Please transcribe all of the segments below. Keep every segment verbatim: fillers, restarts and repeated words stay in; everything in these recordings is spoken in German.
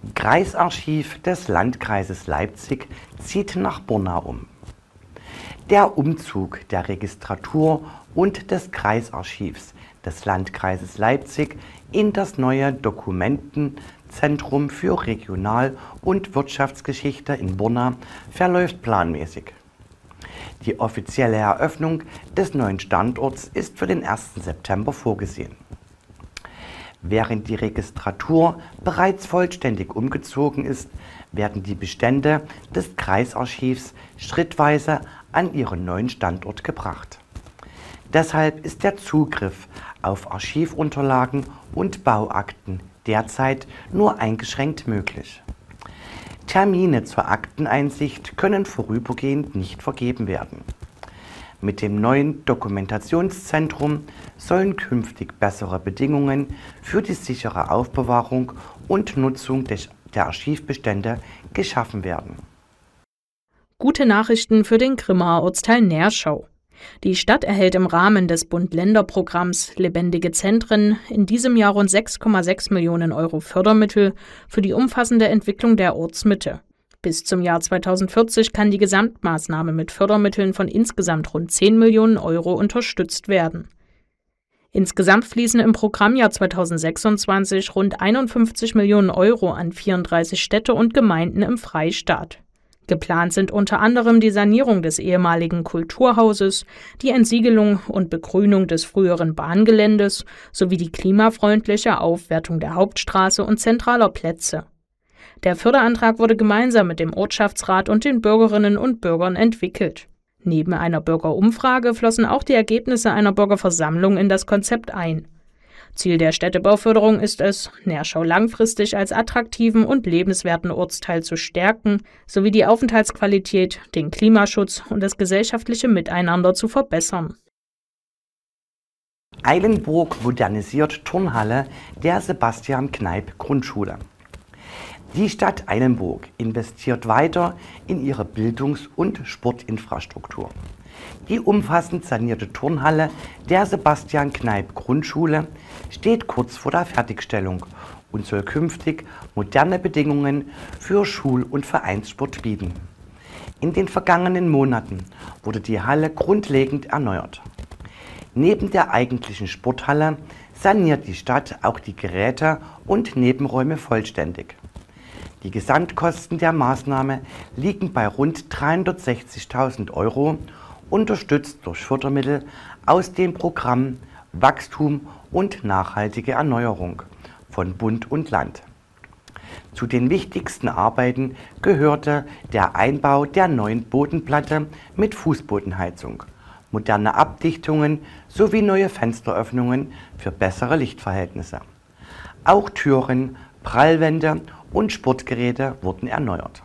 Kreisarchiv des Landkreises Leipzig zieht nach Borna um. Der Umzug der Registratur und des Kreisarchivs des Landkreises Leipzig in das neue Dokumentenzentrum für Regional- und Wirtschaftsgeschichte in Borna verläuft planmäßig. Die offizielle Eröffnung des neuen Standorts ist für den ersten September vorgesehen. Während die Registratur bereits vollständig umgezogen ist, werden die Bestände des Kreisarchivs schrittweise an ihren neuen Standort gebracht. Deshalb ist der Zugriff auf Archivunterlagen und Bauakten derzeit nur eingeschränkt möglich. Termine zur Akteneinsicht können vorübergehend nicht vergeben werden. Mit dem neuen Dokumentationszentrum sollen künftig bessere Bedingungen für die sichere Aufbewahrung und Nutzung der Archivbestände geschaffen werden. Gute Nachrichten für den Grimmaer Ortsteil Nerschau. Die Stadt erhält im Rahmen des Bund-Länder-Programms Lebendige Zentren in diesem Jahr rund sechs Komma sechs Millionen Euro Fördermittel für die umfassende Entwicklung der Ortsmitte. Bis zum Jahr zweitausendvierzig kann die Gesamtmaßnahme mit Fördermitteln von insgesamt rund zehn Millionen Euro unterstützt werden. Insgesamt fließen im Programmjahr zweitausendsechsundzwanzig rund einundfünfzig Millionen Euro an vierunddreißig Städte und Gemeinden im Freistaat. Geplant sind unter anderem die Sanierung des ehemaligen Kulturhauses, die Entsiegelung und Begrünung des früheren Bahngeländes sowie die klimafreundliche Aufwertung der Hauptstraße und zentraler Plätze. Der Förderantrag wurde gemeinsam mit dem Ortschaftsrat und den Bürgerinnen und Bürgern entwickelt. Neben einer Bürgerumfrage flossen auch die Ergebnisse einer Bürgerversammlung in das Konzept ein. Ziel der Städtebauförderung ist es, Nerschau langfristig als attraktiven und lebenswerten Ortsteil zu stärken, sowie die Aufenthaltsqualität, den Klimaschutz und das gesellschaftliche Miteinander zu verbessern. Eilenburg modernisiert Turnhalle der Sebastian-Kneipp-Grundschule. Die Stadt Eilenburg investiert weiter in ihre Bildungs- und Sportinfrastruktur. Die umfassend sanierte Turnhalle der Sebastian-Kneipp-Grundschule steht kurz vor der Fertigstellung und soll künftig moderne Bedingungen für Schul- und Vereinssport bieten. In den vergangenen Monaten wurde die Halle grundlegend erneuert. Neben der eigentlichen Sporthalle saniert die Stadt auch die Geräte und Nebenräume vollständig. Die Gesamtkosten der Maßnahme liegen bei rund dreihundertsechzigtausend Euro, unterstützt durch Fördermittel aus dem Programm Wachstum und nachhaltige Erneuerung von Bund und Land. Zu den wichtigsten Arbeiten gehörte der Einbau der neuen Bodenplatte mit Fußbodenheizung, moderne Abdichtungen sowie neue Fensteröffnungen für bessere Lichtverhältnisse. Auch Türen, Prallwände und Sportgeräte wurden erneuert.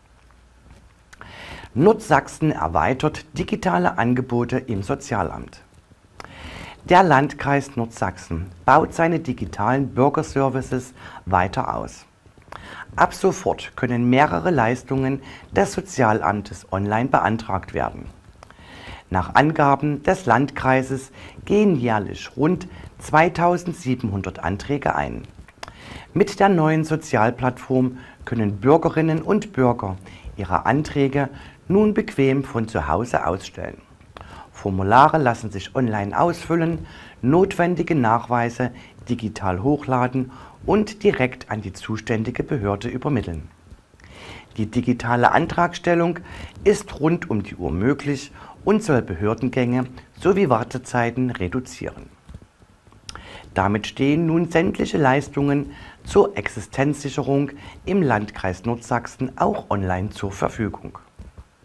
Nordsachsen erweitert digitale Angebote im Sozialamt. Der Landkreis Nordsachsen baut seine digitalen Bürgerservices weiter aus. Ab sofort können mehrere Leistungen des Sozialamtes online beantragt werden. Nach Angaben des Landkreises gehen jährlich rund zweitausendsiebenhundert Anträge ein. Mit der neuen Sozialplattform können Bürgerinnen und Bürger ihre Anträge nun bequem von zu Hause ausstellen. Formulare lassen sich online ausfüllen, notwendige Nachweise digital hochladen und direkt an die zuständige Behörde übermitteln. Die digitale Antragstellung ist rund um die Uhr möglich und soll Behördengänge sowie Wartezeiten reduzieren. Damit stehen nun sämtliche Leistungen zur Existenzsicherung im Landkreis Nordsachsen auch online zur Verfügung.